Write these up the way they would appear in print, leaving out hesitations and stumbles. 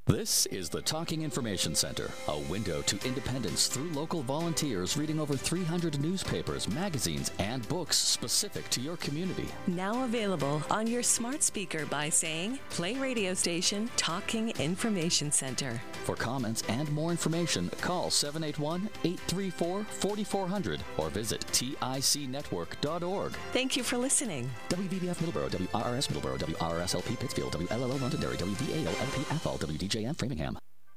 This is the Talking Information Center, a window to independence through local volunteers reading over 300 newspapers, magazines, and books specific to your community. Now available on your smart speaker by saying, play radio station Talking Information Center. For comments and more information, call 781-834-4400 or visit ticnetwork.org. Thank you for listening. WVBF Middleborough, WRRS Middleborough, WRRSLP Pittsfield, WLLO Londonderry, WVAO-LP Athol, WDJM Framingham.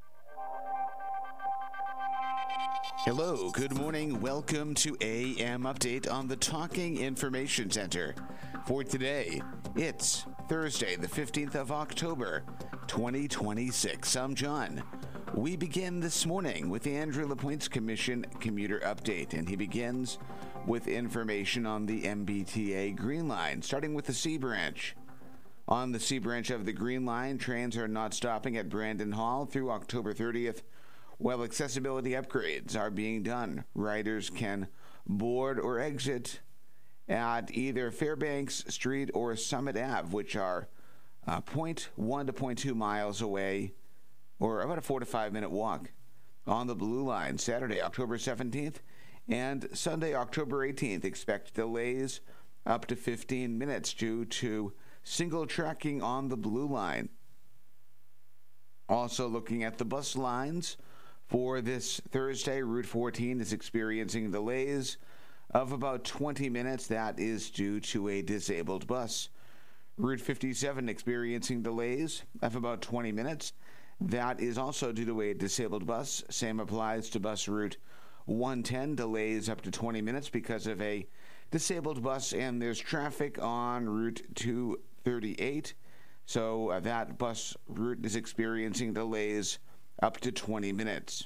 Hello, good morning. Welcome to AM Update on the Talking Information Center. For today, it's Thursday, the 15th of October, 2026. I'm John. We begin this morning with the Andrew LaPointe's Commission Commuter Update, and he begins with information on the MBTA Green Line, starting with the C Branch. On the C Branch of the Green Line, trains are not stopping at Brandon Hall through October 30th, while accessibility upgrades are being done. Riders can board or exit at either Fairbanks Street or Summit Ave, which are 0.1 to 0.2 miles away, or about a 4 to 5 minute walk. On the Blue Line, Saturday, October 17th, and Sunday, October 18th, expect delays up to 15 minutes due to single tracking on the Blue Line. Also looking at the bus lines, for this Thursday, Route 14 is experiencing delays of about 20 minutes. That is due to a disabled bus. Route 57 experiencing delays of about 20 minutes. That is also due to a disabled bus. Same applies to bus Route 110, delays up to 20 minutes because of a disabled bus, and there's traffic on Route 238. So that bus route is experiencing delays up to 20 minutes.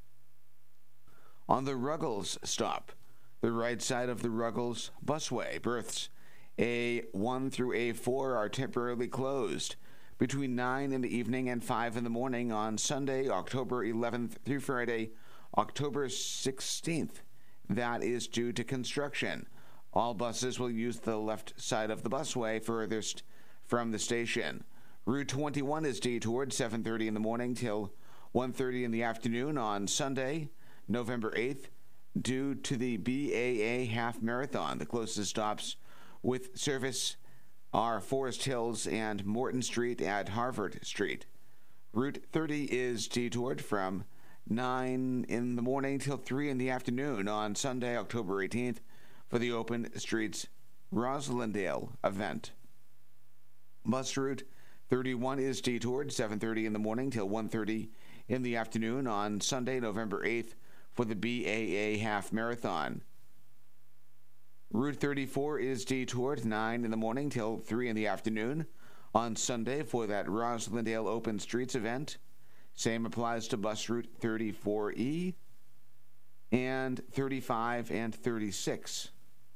On the Ruggles stop, the right side of the Ruggles busway, berths A1 through A4 are temporarily closed between 9 in the evening and 5 in the morning on Sunday, October 11th through Friday, October 16th. That is due to construction. All buses will use the left side of the busway furthest from the station. Route 21 is detoured 7:30 in the morning till 1:30 in the afternoon on Sunday, November 8th, due to the BAA Half Marathon. The closest stops with service are Forest Hills and Morton Street at Harvard Street. Route 30 is detoured from 9 in the morning till 3 in the afternoon on Sunday, October 18th, for the Open Streets Roslindale event. Bus Route 31 is detoured 7:30 in the morning till 1:30 in the afternoon on Sunday, November 8th, for the BAA Half Marathon. Route 34 is detoured 9 in the morning till 3 in the afternoon on Sunday for that Roslindale Open Streets event. Same applies to bus Route 34E and 35 and 36.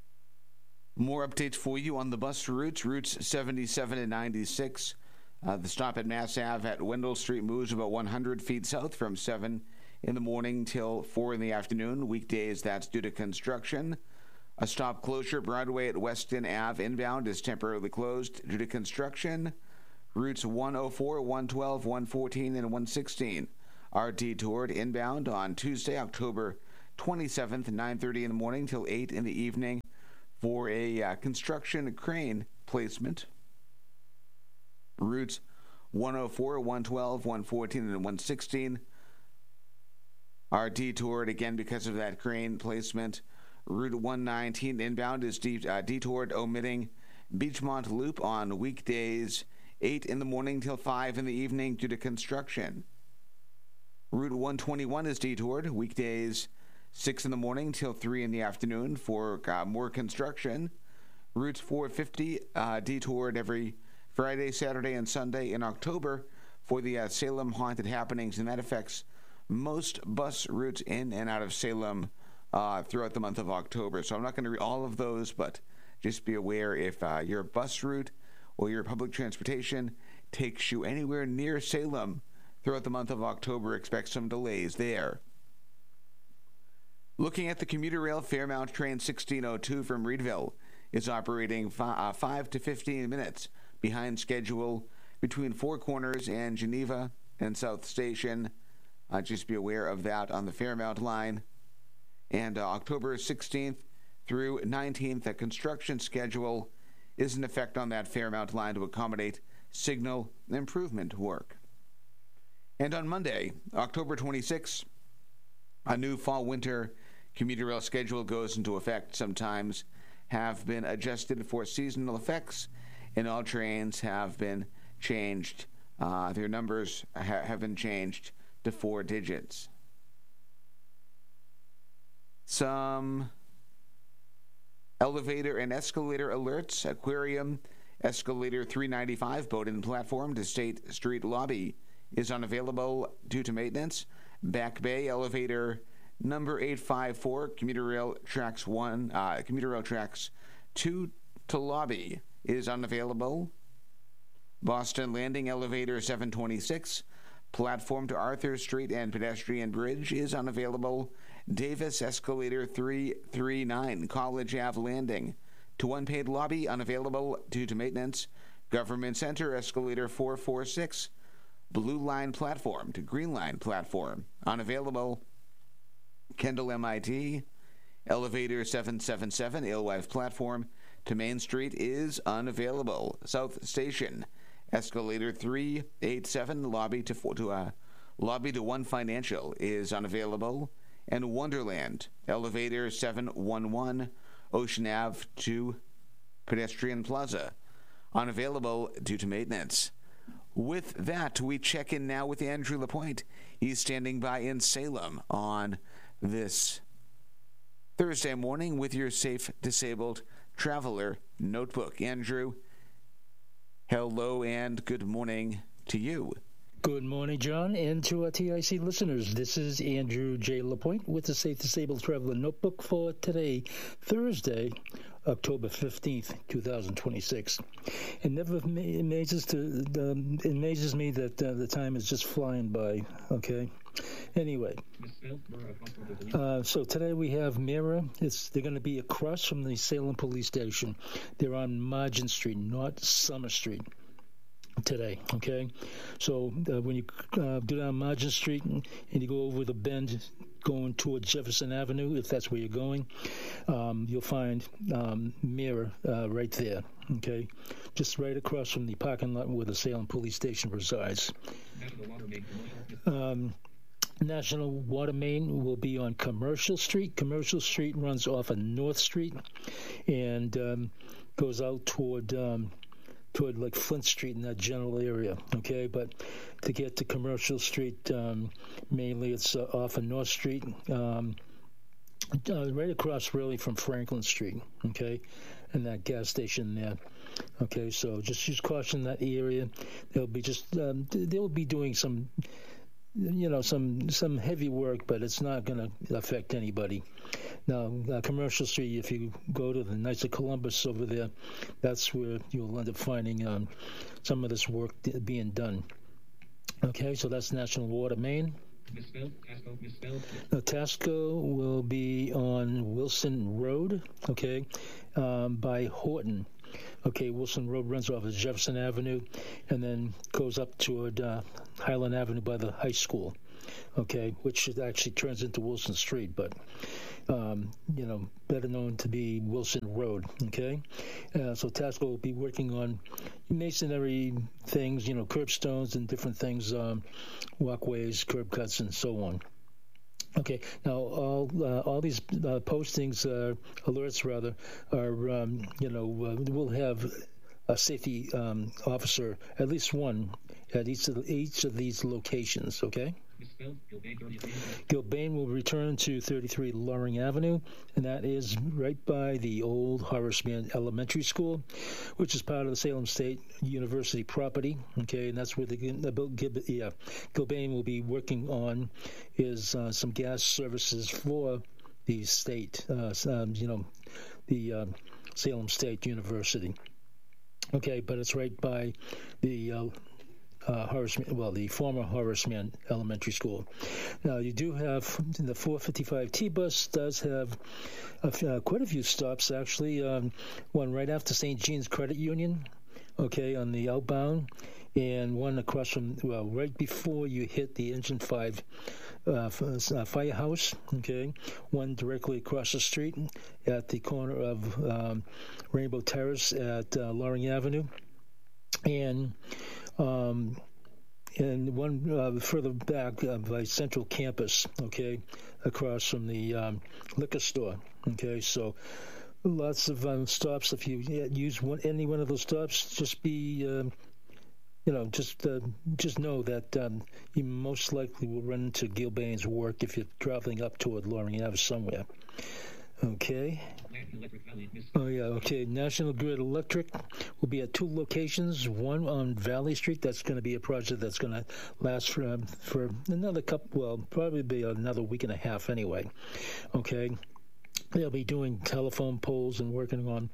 More updates for you on the bus routes, routes 77 and 96. The stop at Mass Ave at Wendell Street moves about 100 feet south from 7 in the morning till 4 in the afternoon. Weekdays, that's due to construction. A stop closure, Broadway at Weston Ave inbound is temporarily closed due to construction. Routes 104, 112, 114, and 116 are detoured inbound on Tuesday, October 27th, 9:30 in the morning till 8 in the evening for a construction crane placement. Routes 104, 112, 114, and 116 are detoured again because of that crane placement. Route 119 inbound is detoured, omitting Beachmont Loop on weekdays 8 in the morning till 5 in the evening due to construction. Route 121 is detoured weekdays 6 in the morning till 3 in the afternoon for more construction. Routes 450 detoured every Friday, Saturday, and Sunday in October for the Salem Haunted Happenings, and that affects most bus routes in and out of Salem throughout the month of October. So I'm not going to read all of those, but just be aware if your bus route or your public transportation takes you anywhere near Salem throughout the month of October, expect some delays there. Looking at the commuter rail, Fairmount train 1602 from Reedville is operating 5 to 15 minutes behind schedule between Four Corners and Geneva and South Station. Just be aware of that on the Fairmount line. And October 16th through 19th, a construction schedule is in effect on that Fairmount line to accommodate signal improvement work. And on Monday, October 26th, a new fall-winter commuter rail schedule goes into effect. Some times have been adjusted for seasonal effects, and all trains have been changed. Their numbers have been changed to 4 digits. Some elevator and escalator alerts. Aquarium escalator 395 Bowdoin platform to State Street lobby is unavailable due to maintenance. Back Bay elevator number 854 commuter rail tracks 2 to lobby is unavailable. Boston Landing elevator 726 platform to Arthur Street and pedestrian bridge is unavailable. Davis escalator 339 College Ave landing to unpaid lobby unavailable due to maintenance. Government Center escalator 446 Blue Line platform to Green Line platform unavailable. Kendall MIT elevator 777 Alewife platform to Main Street is unavailable. South Station escalator 387 lobby to One Financial is unavailable. And Wonderland elevator 711 Ocean Ave to Pedestrian Plaza unavailable due to maintenance. With that, we check in now with Andrew LaPointe. He's standing by in Salem on this Thursday morning with your Safe Disabled Traveler Notebook. Andrew, hello and good morning to you. Good morning, John, and to our TIC listeners. This is Andrew J. LaPointe with the Safe Disabled Traveler Notebook for today, Thursday, October 15th, 2026. It never amazes me that the time is just flying by, okay? Anyway, so today we have Mira. They're going to be across from the Salem Police Station. They're on Margin Street, not Summer Street. Today, okay? So when you go down Margin Street and you go over the bend going toward Jefferson Avenue, if that's where you're going, you'll find Mira right there, okay? Just right across from the parking lot where the Salem Police Station resides. National Water Main will be on Commercial Street. Commercial Street runs off of North Street and goes out toward like Flint Street in that general area, okay? But to get to Commercial Street, mainly it's off of North Street, right across really from Franklin Street, okay? And that gas station there, okay? So just caution that area. They'll be doing some heavy work, but it's not going to affect anybody. Now, Commercial Street, if you go to the Knights of Columbus over there, that's where you'll end up finding some of this work being done. Okay, so that's National Water Main. Now, Tasco will be on Wilson Road, okay, by Horton. Okay, Wilson Road runs off of Jefferson Avenue and then goes up toward Highland Avenue by the high school, okay, which actually turns into Wilson Street, but, better known to be Wilson Road, okay? So Tasco will be working on masonry things, curbstones and different things, walkways, curb cuts, and so on. Okay, now all these postings, alerts rather, are we'll have a safety officer, at least one, at each of these locations. Okay. Gilbane will return to 33 Loring Avenue, and that is right by the old Horace Mann Elementary School, which is part of the Salem State University property. Okay, and that's where Gilbane will be working on is some gas services for the state, the Salem State University. Okay, but it's right by the the former Horace Mann Elementary School. Now, you do have, the 455 T-Bus does have quite a few stops, actually. One right after St. Jean's Credit Union, okay, on the outbound, and one across from, right before you hit the Engine 5 firehouse, okay, one directly across the street at the corner of Rainbow Terrace at Loring Avenue, and one further back by Central Campus, okay, across from the liquor store, okay. So lots of stops. If you use any one of those stops, just be just know that you most likely will run into Gilbane's work if you're traveling up toward Loring Ave somewhere. Okay. Oh, yeah, okay. National Grid Electric will be at 2 locations, one on Valley Street. That's going to be a project that's going to last for another probably be another week and a half anyway. Okay. They'll be doing telephone poles and working on,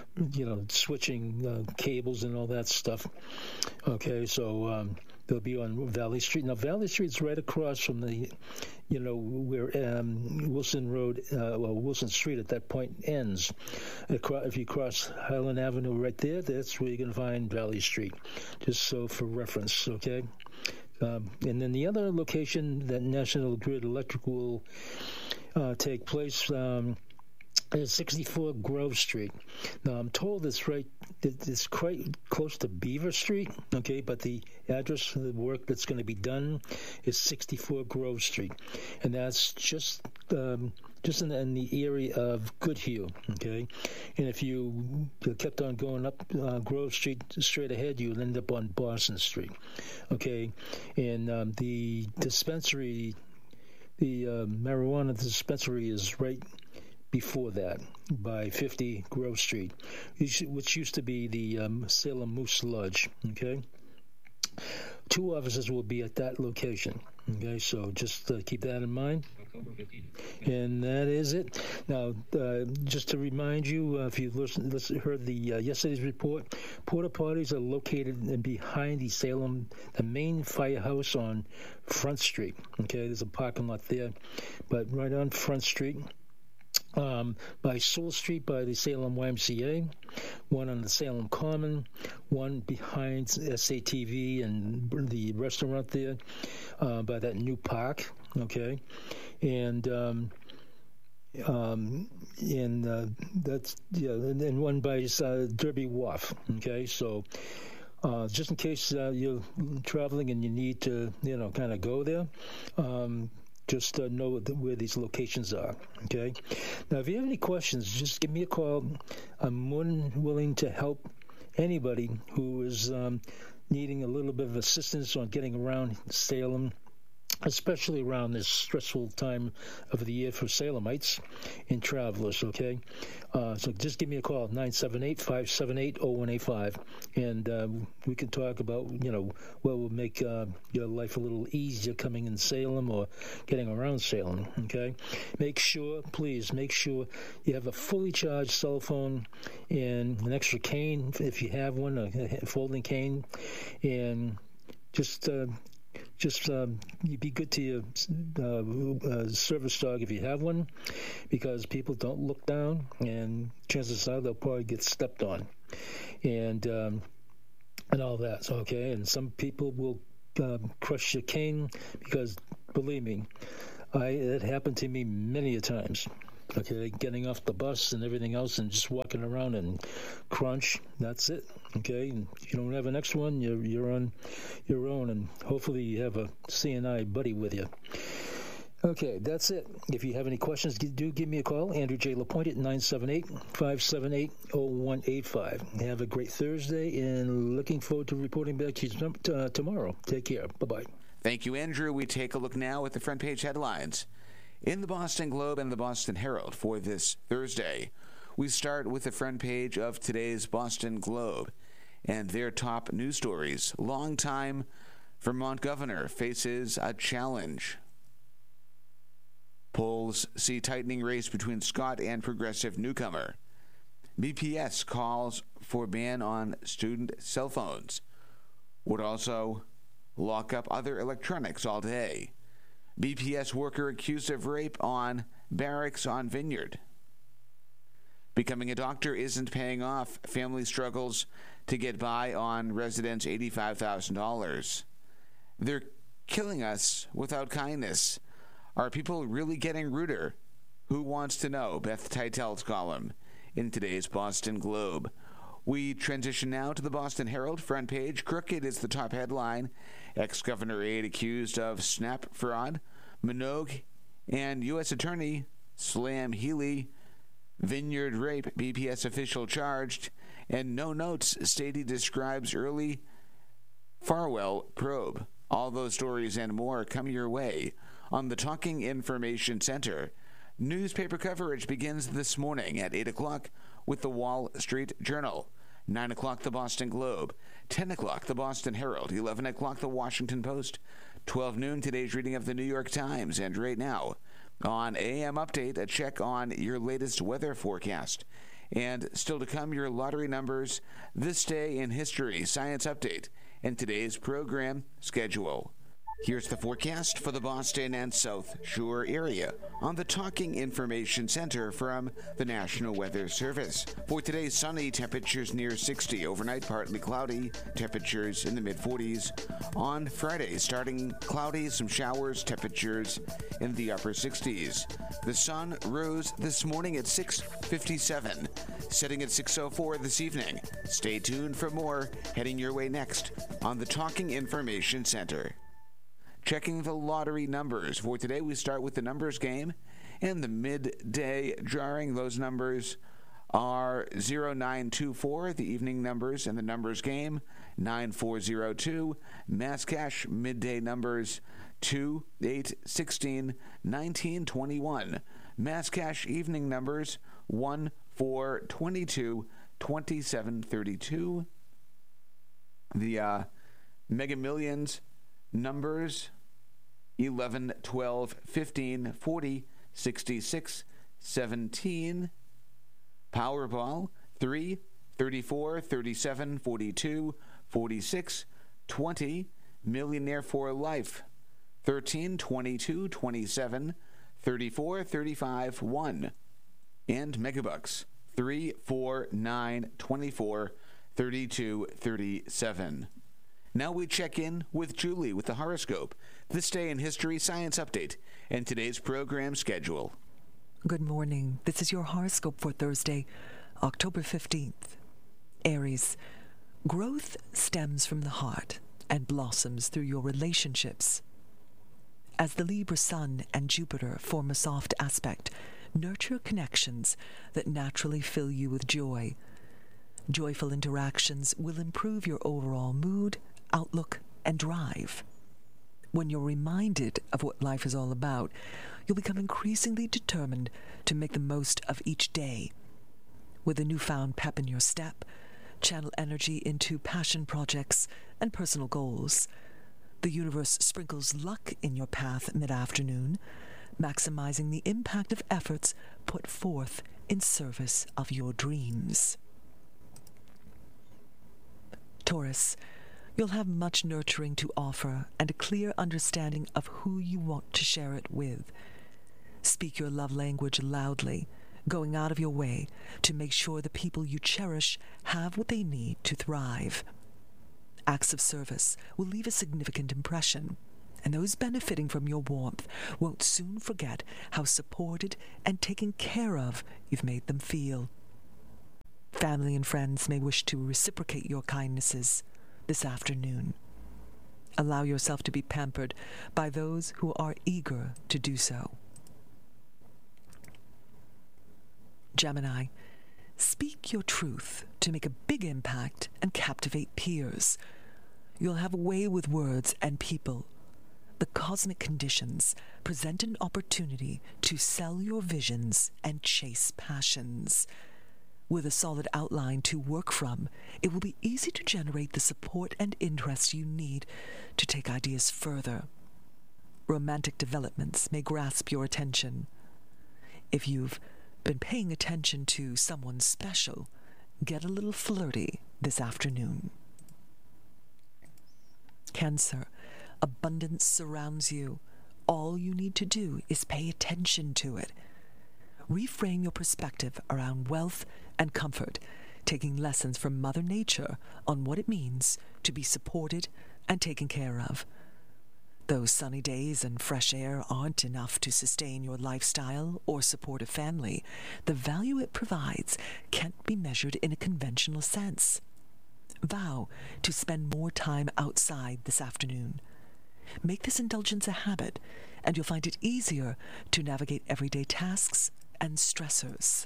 switching cables and all that stuff. Okay, so they'll be on Valley Street. Now, Valley Street's right across from the, where Wilson Road, Wilson Street at that point ends. If you cross Highland Avenue right there, that's where you're going to find Valley Street, just so for reference, okay? And then the other location that National Grid Electric will take place is 64 Grove Street. Now, I'm told it's quite close to Beaver Street, okay, but the address for the work that's going to be done is 64 Grove Street, and that's just in the area of Goodhue, okay? And if you kept on going up Grove Street straight ahead, you'd end up on Boston Street, okay? And the dispensary, the marijuana dispensary is right before that, by 50 Grove Street, which used to be the Salem Moose Lodge, okay? 2 officers will be at that location, okay? So just keep that in mind. And that is it. Now, just to remind you, if you heard the yesterday's report, porta potties are located behind the main firehouse on Front Street, okay? There's a parking lot there, but right on Front Street. By Sewell Street by the Salem YMCA, one on the Salem Common, one behind SATV and the restaurant there by that new park, okay, and that's and one by Derby Wharf, okay. So just in case you're traveling and you need to kind of go there. Just know where these locations are, okay? Now, if you have any questions, just give me a call. I'm more than willing to help anybody who is needing a little bit of assistance on getting around Salem, especially around this stressful time of the year for Salemites and travelers, okay? So just give me a call, 978-578-0185, and we can talk about, what will make your life a little easier coming in Salem or getting around Salem, okay? Please make sure you have a fully charged cell phone and an extra cane, if you have one, a folding cane, and just be good to your service dog if you have one, because people don't look down, and chances are they'll probably get stepped on, and all that. Okay, and some people will crush your cane because, believe me, it happened to me many a times. Okay, getting off the bus and everything else and just walking around and crunch, that's it. Okay, and if you don't have an next one, you're on your own, and hopefully you have a CNI buddy with you. Okay, that's it. If you have any questions, do give me a call. Andrew J. LaPointe at 978-578-0185. Have a great Thursday, and looking forward to reporting back to you tomorrow. Take care. Bye-bye. Thank you, Andrew. We take a look now at the front page headlines in the Boston Globe and the Boston Herald for this Thursday. We start with the front page of today's Boston Globe and their top news stories. Longtime Vermont governor faces a challenge. Polls see tightening race between Scott and progressive newcomer. BPS calls for ban on student cell phones. Would also lock up other electronics all day. BPS worker accused of rape on barracks on Vineyard. Becoming a doctor isn't paying off. Family struggles to get by on residents' $85,000. They're killing us without kindness. Are people really getting ruder? Who wants to know? Beth Teitel's column in today's Boston Globe. We transition now to the Boston Herald front page. Crooked is the top headline. Ex-governor aide accused of SNAP fraud. Minogue and U.S. Attorney slam Healy. Vineyard rape, BPS official charged. And no notes state he describes early Farwell probe. All those stories and more come your way on the Talking Information Center. Newspaper coverage begins this morning at 8 o'clock with the Wall Street Journal. 9 o'clock, the Boston Globe. 10 o'clock, the Boston Herald. 11 o'clock, the Washington Post. 12 noon, today's reading of the New York Times. And right now, on AM Update, a check on your latest weather forecast. And still to come, your lottery numbers, this day in history, science update, and today's program schedule. Here's the forecast for the Boston and South Shore area on the Talking Information Center from the National Weather Service. For today, sunny, temperatures near 60. Overnight, partly cloudy, temperatures in the mid-40s. On Friday, starting cloudy, some showers, temperatures in the upper 60s. The sun rose this morning at 6:57, setting at 6:04 this evening. Stay tuned for more heading your way next on the Talking Information Center. Checking the lottery numbers. For today, we start with the numbers game and the midday drawing. Those numbers are 0924, the evening numbers, and the numbers game 9402. Mass cash midday numbers 2, 8, 16, 19, 21. Mass cash evening numbers 1, 4, 22, 27, 32. The Mega Millions numbers 11, 12, 15, 40, 66, 17. Powerball 3, 34, 37, 42, 46, 20. Millionaire for Life 13, 22, 27, 34, 35, 1. And Megabucks 3, 4, 9, 24, 32, 37. Now we check in with Julie with the horoscope, this day in history, science update, and today's program schedule. Good morning. This is your horoscope for Thursday, October 15th. Aries, growth stems from the heart and blossoms through your relationships. As the Libra Sun and Jupiter form a soft aspect, nurture connections that naturally fill you with joy. Joyful interactions will improve your overall mood, outlook, and drive. When you're reminded of what life is all about, you'll become increasingly determined to make the most of each day. With a newfound pep in your step, channel energy into passion projects and personal goals. The universe sprinkles luck in your path mid-afternoon, maximizing the impact of efforts put forth in service of your dreams. Taurus, you'll have much nurturing to offer and a clear understanding of who you want to share it with. Speak your love language loudly, going out of your way to make sure the people you cherish have what they need to thrive. Acts of service will leave a significant impression, and those benefiting from your warmth won't soon forget how supported and taken care of you've made them feel. Family and friends may wish to reciprocate your kindnesses this afternoon. Allow yourself to be pampered by those who are eager to do so. Gemini, speak your truth to make a big impact and captivate peers. You'll have a way with words and people. The cosmic conditions present an opportunity to sell your visions and chase passions. With a solid outline to work from, it will be easy to generate the support and interest you need to take ideas further. Romantic developments may grasp your attention. If you've been paying attention to someone special, get a little flirty this afternoon. Cancer, abundance surrounds you. All you need to do is pay attention to it. reframe your perspective around wealth and comfort, taking lessons from Mother Nature on what it means to be supported and taken care of. Though sunny days and fresh air aren't enough to sustain your lifestyle or support a family, the value it provides can't be measured in a conventional sense. Vow to spend more time outside this afternoon. Make this indulgence a habit, and you'll find it easier to navigate everyday tasks and stressors.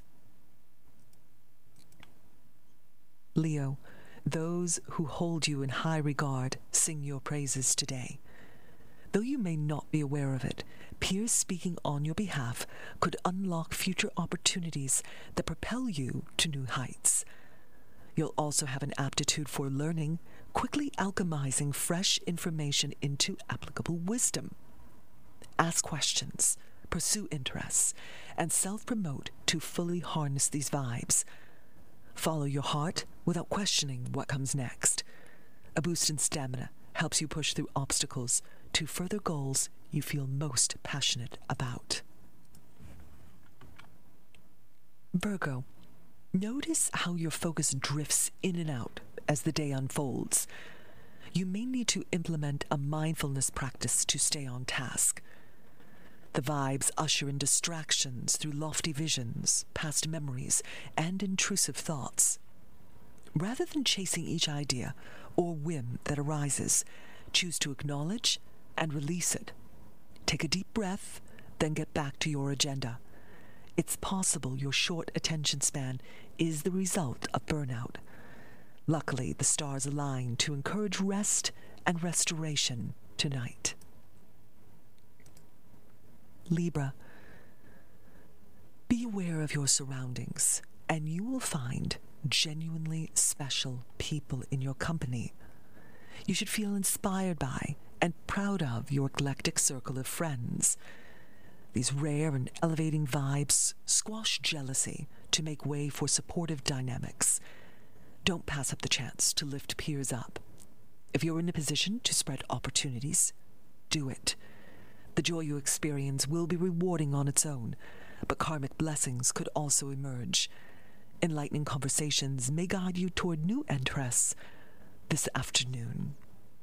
Leo, those who hold you in high regard sing your praises today. Though you may not be aware of it, peers speaking on your behalf could unlock future opportunities that propel you to new heights. You'll also have an aptitude for learning, quickly alchemizing fresh information into applicable wisdom. Ask questions, pursue interests, and self-promote to fully harness these vibes. Follow your heart without questioning what comes next. A boost in stamina helps you push through obstacles to further goals you feel most passionate about. Virgo, notice how your focus drifts in and out as the day unfolds. You may need to implement a mindfulness practice to stay on task. The vibes usher in distractions through lofty visions, past memories, and intrusive thoughts. Rather than chasing each idea or whim that arises, choose to acknowledge and release it. Take a deep breath, then get back to your agenda. It's possible your short attention span is the result of burnout. Luckily, the stars align to encourage rest and restoration tonight. Libra, be aware of your surroundings, and you will find genuinely special people in your company. You should feel inspired by and proud of your eclectic circle of friends. These rare and elevating vibes squash jealousy to make way for supportive dynamics. Don't pass up the chance to lift peers up. If you're in a position to spread opportunities, do it. The joy you experience will be rewarding on its own, but karmic blessings could also emerge. Enlightening conversations may guide you toward new interests this afternoon.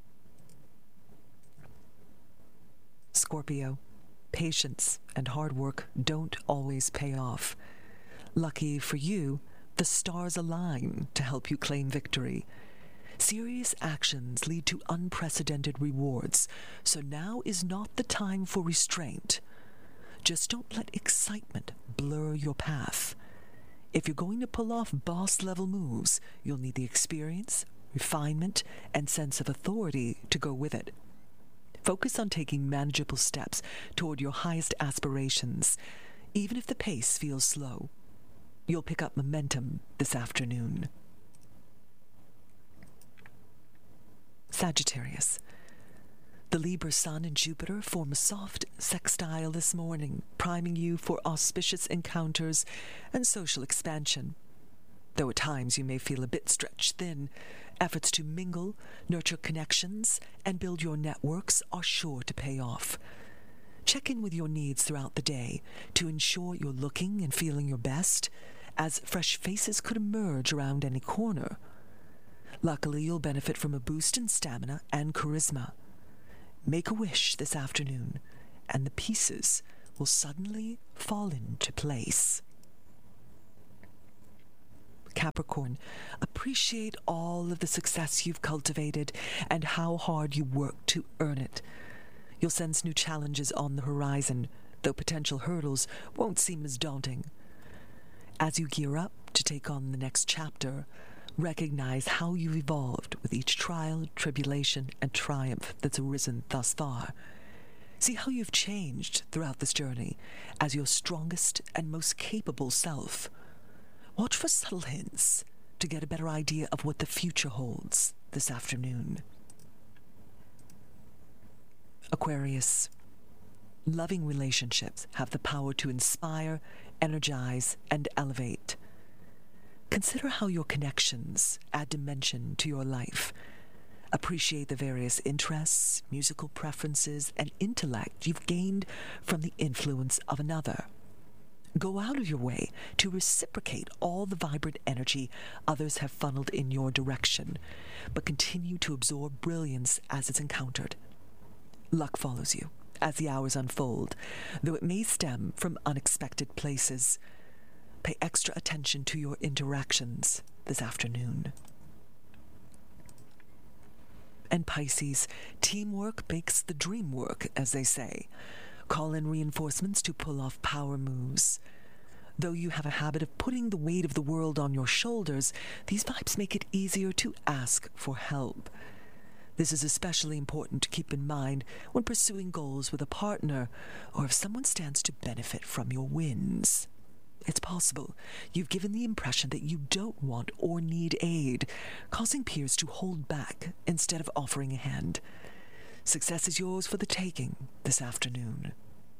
Scorpio, patience and hard work don't always pay off. Lucky for you, the stars align to help you claim victory. Serious actions lead to unprecedented rewards, so now is not the time for restraint. Just don't let excitement blur your path. If you're going to pull off boss-level moves, you'll need the experience, refinement, and sense of authority to go with it. Focus on taking manageable steps toward your highest aspirations, even if the pace feels slow. You'll pick up momentum this afternoon. Sagittarius, the Libra Sun and Jupiter form a soft sextile this morning, priming you for auspicious encounters and social expansion. Though at times you may feel a bit stretched thin, efforts to mingle, nurture connections, and build your networks are sure to pay off. Check in with your needs throughout the day to ensure you're looking and feeling your best, as fresh faces could emerge around any corner. Luckily, you'll benefit from a boost in stamina and charisma. Make a wish this afternoon, and the pieces will suddenly fall into place. Capricorn, appreciate all of the success you've cultivated and how hard you work to earn it. You'll sense new challenges on the horizon, though potential hurdles won't seem as daunting. As you gear up to take on the next chapter, recognize how you've evolved with each trial, tribulation, and triumph that's arisen thus far. See how you've changed throughout this journey as your strongest and most capable self. Watch for subtle hints to get a better idea of what the future holds this afternoon. Aquarius, loving relationships have the power to inspire, energize, and elevate. Consider how your connections add dimension to your life. Appreciate the various interests, musical preferences, and intellect you've gained from the influence of another. Go out of your way to reciprocate all the vibrant energy others have funneled in your direction, but continue to absorb brilliance as it's encountered. Luck follows you as the hours unfold, though it may stem from unexpected places. Pay extra attention to your interactions this afternoon. And Pisces, teamwork makes the dream work, as they say. Call in reinforcements to pull off power moves. Though you have a habit of putting the weight of the world on your shoulders, these vibes make it easier to ask for help. This is especially important to keep in mind when pursuing goals with a partner, or if someone stands to benefit from your wins. It's possible you've given the impression that you don't want or need aid, causing peers to hold back instead of offering a hand. Success is yours for the taking this afternoon.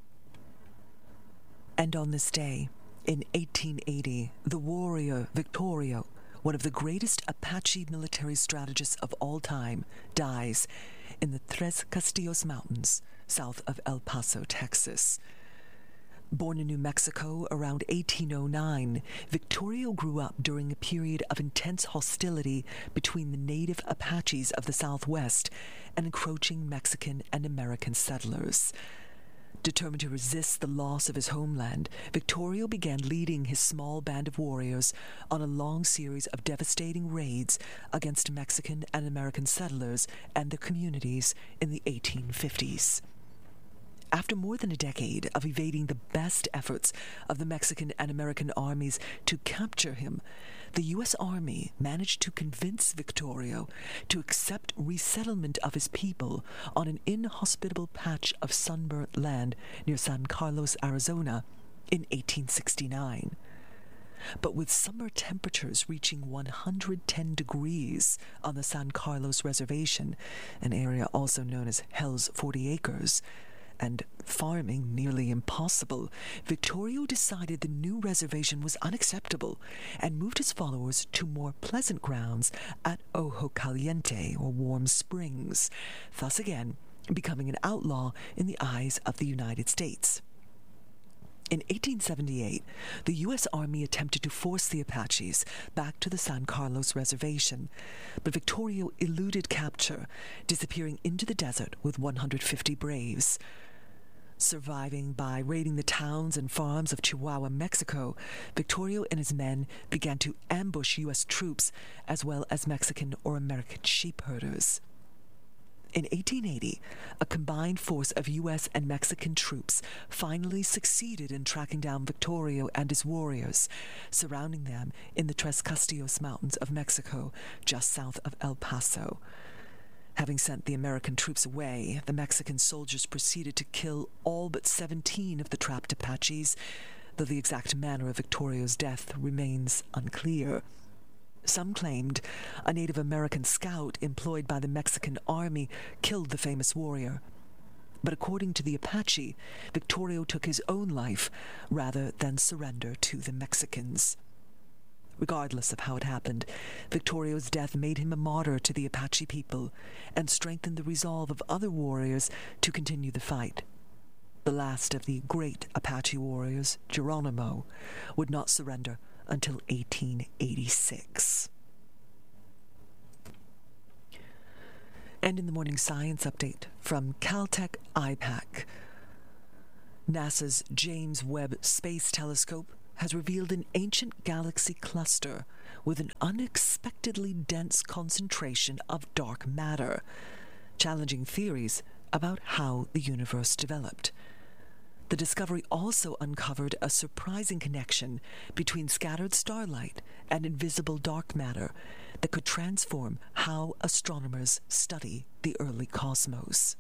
And on this day, in 1880, the warrior Victorio, one of the greatest Apache military strategists of all time, dies in the Tres Castillos Mountains, south of El Paso, Texas. Born in New Mexico around 1809, Victorio grew up during a period of intense hostility between the native Apaches of the Southwest and encroaching Mexican and American settlers. Determined to resist the loss of his homeland, Victorio began leading his small band of warriors on a long series of devastating raids against Mexican and American settlers and their communities in the 1850s. After more than a decade of evading the best efforts of the Mexican and American armies to capture him, the U.S. Army managed to convince Victorio to accept resettlement of his people on an inhospitable patch of sunburnt land near San Carlos, Arizona, in 1869. But with summer temperatures reaching 110 degrees on the San Carlos Reservation, an area also known as Hell's 40 Acres, and farming nearly impossible, Victorio decided the new reservation was unacceptable and moved his followers to more pleasant grounds at Ojo Caliente, or Warm Springs, thus again becoming an outlaw in the eyes of the United States. In 1878, the U.S. Army attempted to force the Apaches back to the San Carlos Reservation, but Victorio eluded capture, disappearing into the desert with 150 braves. Surviving by raiding the towns and farms of Chihuahua, Mexico, Victorio and his men began to ambush U.S. troops as well as Mexican or American sheep herders. In 1880, a combined force of U.S. and Mexican troops finally succeeded in tracking down Victorio and his warriors, surrounding them in the Tres Castillos Mountains of Mexico, just south of El Paso. Having sent the American troops away, the Mexican soldiers proceeded to kill all but 17 of the trapped Apaches, though the exact manner of Victorio's death remains unclear. Some claimed a Native American scout employed by the Mexican army killed the famous warrior. But according to the Apache, Victorio took his own life rather than surrender to the Mexicans. Regardless of how it happened, Victorio's death made him a martyr to the Apache people and strengthened the resolve of other warriors to continue the fight. The last of the great Apache warriors, Geronimo, would not surrender until 1886. And in the morning science update from Caltech IPAC, NASA's James Webb Space Telescope has revealed an ancient galaxy cluster with an unexpectedly dense concentration of dark matter, challenging theories about how the universe developed. The discovery also uncovered a surprising connection between scattered starlight and invisible dark matter that could transform how astronomers study the early cosmos.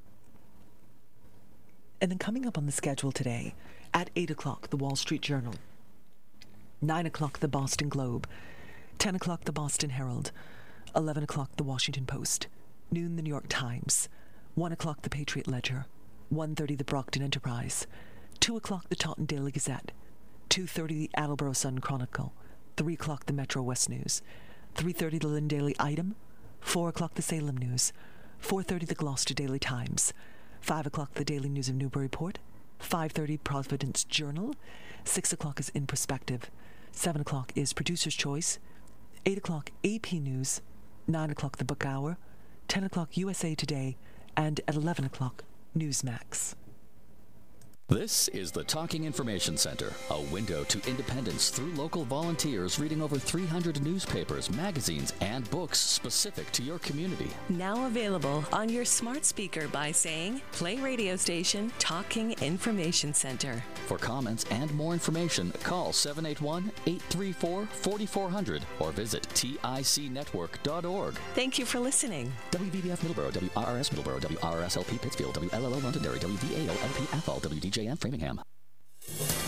And then coming up on the schedule today, at 8 o'clock, the Wall Street Journal, 9 o'clock, the Boston Globe, 10 o'clock, the Boston Herald, 11 o'clock, the Washington Post, noon, the New York Times, 1 o'clock, the Patriot Ledger, 1:30, the Brockton Enterprise, 2 o'clock, the Taunton Daily Gazette, 2:30, the Attleboro Sun Chronicle, 3 o'clock, the Metro West News, 3:30, the Lynn Daily Item, 4 o'clock, the Salem News, 4:30, the Gloucester Daily Times, 5 o'clock, the Daily News of Newburyport, 5:30 Providence Journal. 6 o'clock is In Perspective. 7 o'clock is Producer's Choice. 8 o'clock AP News. 9 o'clock The Book Hour. 10 o'clock USA Today. And at 11 o'clock Newsmax. This is the Talking Information Center, a window to independence through local volunteers reading over 300 newspapers, magazines, and books specific to your community. Now available on your smart speaker by saying, play radio station Talking Information Center. For comments and more information, call 781-834-4400 or visit ticnetwork.org. Thank you for listening. WVBF Middleborough, WRRS Middleborough, WRRS LP Pittsfield, WLLO Londonderry, WVAO LP Athol, WDJM Framingham.